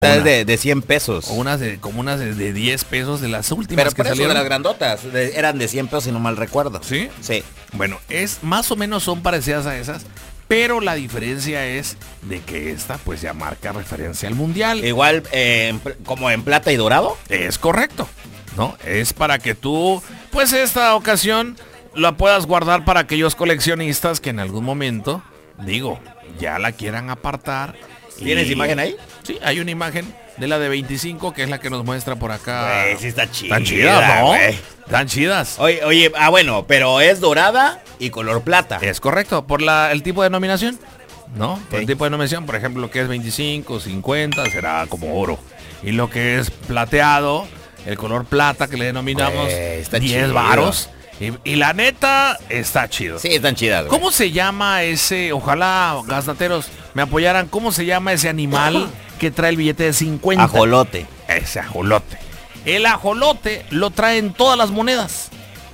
de 100 pesos. O como unas de 10 pesos de las últimas Pero que por eso salieron. de las grandotas, eran de 100 pesos si no mal recuerdo. ¿Sí? Sí. Bueno, es más o menos son parecidas a esas, pero la diferencia es de que esta pues ya marca referencia al mundial. Igual como en plata y dorado. Es correcto, ¿no? Es para que tú, pues esta ocasión, la puedas guardar para aquellos coleccionistas que en algún momento, digo, ya la quieran apartar. ¿Tienes imagen ahí? Sí, hay una imagen de la de 25, que es la que nos muestra por acá. Güey, sí está chida. Están chidas, ¿no? Güey. Están chidas. Oye, bueno, pero es dorada y color plata. Es correcto, por el tipo de denominación, ¿no? Por el Ok. tipo de denominación, por ejemplo, lo que es 25, 50, será como oro. Y lo que es plateado, el color plata que le denominamos, Está 10 chido. varos. Y la neta, está chido. Sí, están chidas, güey. ¿Cómo se llama ese, ojalá gasnateros me apoyaran, cómo se llama ese animal que trae el billete de 50? Ajolote. Ese ajolote. El ajolote lo trae en todas las monedas.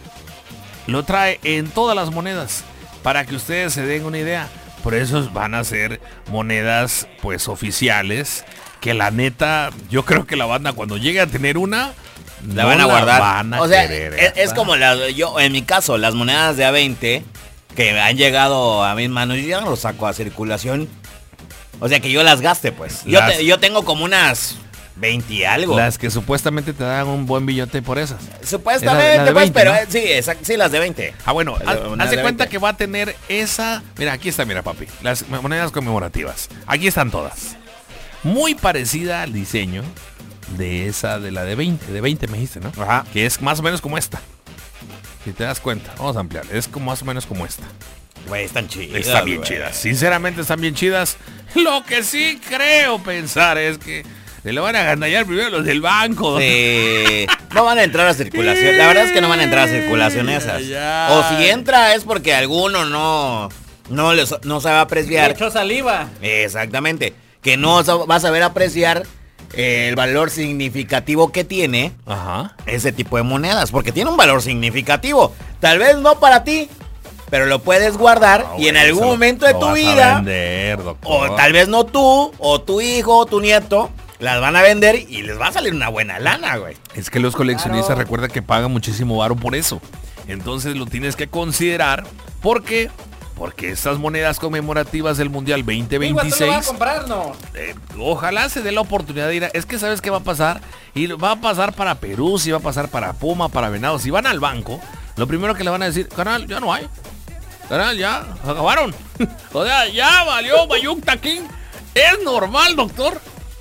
Lo trae en todas las monedas. Para que ustedes se den una idea. Por eso van a ser monedas pues oficiales. Que la neta, yo creo que la banda cuando llegue a tener una, La van a guardar. van a o sea, querer, es como yo, en mi caso, las monedas de A20 que han llegado a mis manos, yo ya no los saco a circulación. O sea, que yo las gaste, pues. Yo tengo como unas 20 y algo. Las que supuestamente te dan un buen billete por esas. Supuestamente, La de pues, 20, pero ¿no? sí, sí, las de 20. Ah, bueno, Monedas haz de de cuenta 20. que va a tener esa. Mira, aquí está, mira, papi. Las monedas conmemorativas. Aquí están todas. Muy parecida al diseño de esa, de la de 20. De 20 me dijiste, ¿no? Ajá. Que es más o menos como esta. Si te das cuenta, vamos a ampliar. Es como más o menos como esta. Güey, están chidas. Están bien güey. chidas. Sinceramente están bien chidas. Lo que sí creo pensar es que se le van a gandallar primero los del banco. Sí. No van a entrar a circulación. La verdad es que no van a entrar a circulación esas. Ya. O si entra es porque alguno no sabe apreciar. Le echó saliva. Exactamente. Que no va a saber apreciar el valor significativo que tiene Ajá. ese tipo de monedas. Porque tiene un valor significativo. Tal vez no para ti, pero lo puedes guardar y en güey, algún eso momento de lo tu vas a vida, vender, doctor. o tal vez no tú, o tu hijo, o tu nieto, las van a vender y les va a salir una buena lana, güey. Es que los coleccionistas Claro. recuerda que pagan muchísimo varo por eso. Entonces lo tienes que considerar. ¿Por qué? Porque estas monedas conmemorativas del Mundial Igual tú lo 2026, vas a comprar, ¿no? ojalá se dé la oportunidad de ir. Es que sabes qué va a pasar. Y va a pasar para Perú, si va a pasar para Puma, para Venados. Si van al banco, lo primero que le van a decir, canal, ya no hay. Canal, ya, acabaron. O sea, ya valió Bayucta King. Es normal, doctor.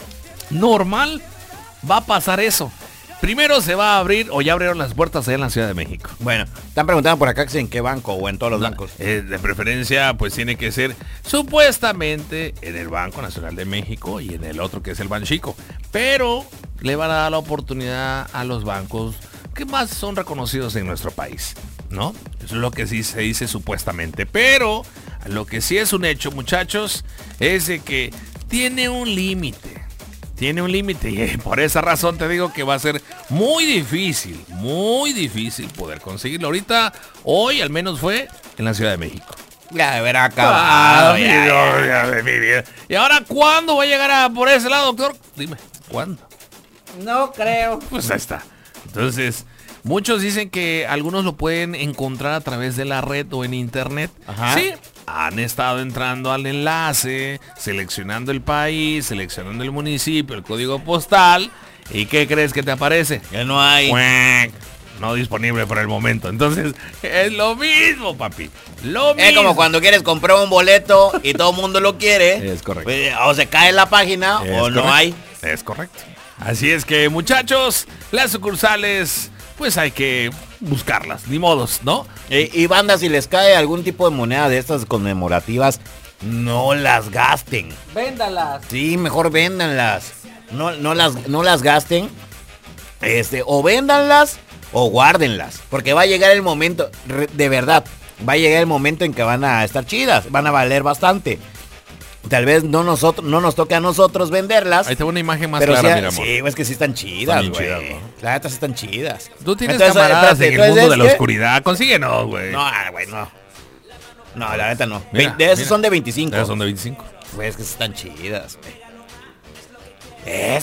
Normal. Va a pasar eso. Primero se va a abrir, o ya abrieron las puertas allá en la Ciudad de México. Bueno, están preguntando por acá que si en qué banco o en todos los bancos. De preferencia, pues tiene que ser supuestamente en el Banco Nacional de México y en el otro que es el Banxico. Pero le van a dar la oportunidad a los bancos que más son reconocidos en nuestro país, ¿no? Eso es lo que sí se dice supuestamente. Pero lo que sí es un hecho, muchachos, es de que tiene un límite. Tiene un límite y por esa razón te digo que va a ser muy difícil poder conseguirlo. Ahorita, hoy al menos fue en la Ciudad de México. Ya de haber acabado. mi ya, ya. Dios, de mi vida. ¿Y ahora cuándo va a llegar por ese lado, doctor? Dime, ¿cuándo? No creo. Pues ahí está. Entonces, muchos dicen que algunos lo pueden encontrar a través de la red o en internet. Ajá. Sí, han estado entrando al enlace, seleccionando el país, seleccionando el municipio, el código postal. ¿Y qué crees que te aparece? Ya no hay. Cuac. No disponible por el momento. Entonces, es lo mismo, papi. Lo mismo. Es como cuando quieres comprar un boleto y todo el mundo lo quiere. Es correcto. Pues, o se cae en la página Es o no correcto. hay. Es correcto. Así es que, muchachos, las sucursales, pues hay que buscarlas, ni modos, ¿no? Y banda, si les cae algún tipo de moneda de estas conmemorativas, no las gasten. Véndalas. Sí, mejor véndanlas. No las gasten. O véndanlas o guárdenlas. Porque va a llegar el momento, de verdad, va a llegar el momento en que van a estar chidas, van a valer bastante. Tal vez no nos toque a nosotros venderlas. Ahí tengo una imagen más pero clara, sí, mira, amor. sí, es que sí están chidas, Están bien güey. chidas, ¿no? La neta sí están chidas. Tú tienes Entonces, camaradas espérate, en el entonces, mundo de la ¿qué? oscuridad. Consíguenos, güey. No, güey, no. No, la neta no. Mira, De esos mira. son de 25. Esas son de 25. Güey, es que sí están chidas, güey.